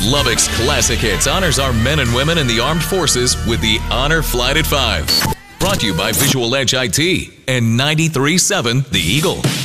Lubbock's Classic Hits honors our men and women in the armed forces with the Honor Flight at 5. Brought to you by Visual Edge IT and 93.7 The Eagle.